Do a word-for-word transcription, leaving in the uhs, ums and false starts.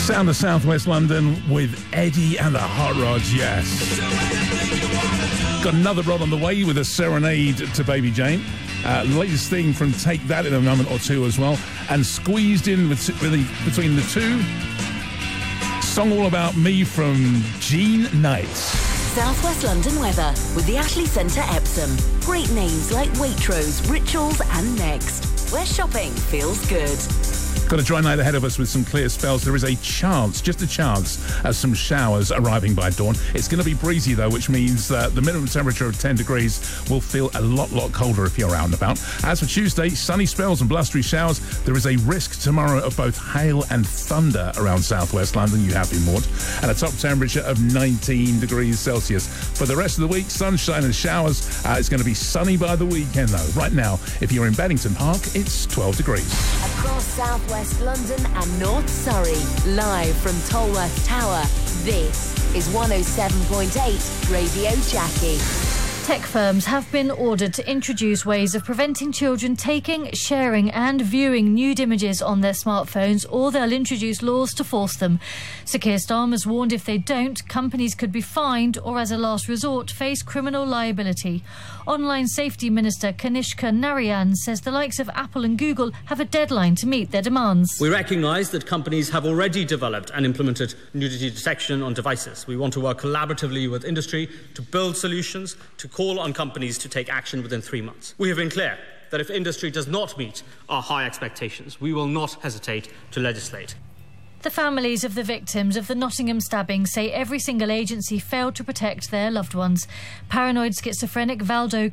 Sound of South West London with Eddie and the Hot Rods, yes. Got another rod on the way with a serenade to Baby Jane. Uh, latest thing from Take That in a moment or two as well. And squeezed in between the two, song All About Me from Jean Knight. South West London weather with the Ashley Centre Epsom. Great names like Waitrose, Rituals and Next, where shopping feels good. Got a dry night ahead of us with some clear spells. There is a chance, just a chance, of some showers arriving by dawn. It's going to be breezy, though, which means that the minimum temperature of ten degrees will feel a lot, lot colder if you're out and about. As for Tuesday, sunny spells and blustery showers. There is a risk tomorrow of both hail and thunder around southwest London. You have been warned. And a top temperature of nineteen degrees Celsius. For the rest of the week, sunshine and showers. Uh, it's going to be sunny by the weekend, though. Right now, if you're in Beddington Park, it's twelve degrees. Across southwest London and North Surrey, live from Tolworth Tower, this is one oh seven point eight Radio Jackie. Tech firms have been ordered to introduce ways of preventing children taking, sharing and viewing nude images on their smartphones, or they'll introduce laws to force them. Sir Keir Starmer's warned if they don't, companies could be fined or, as a last resort, face criminal liability. Online Safety Minister Kanishka Narayan says the likes of Apple and Google have a deadline to meet their demands. We recognise that companies have already developed and implemented nudity detection on devices. We want to work collaboratively with industry to build solutions, to call on companies to take action within three months. We have been clear that if industry does not meet our high expectations, we will not hesitate to legislate. The families of the victims of the Nottingham stabbing say every single agency failed to protect their loved ones. Paranoid schizophrenic Valdo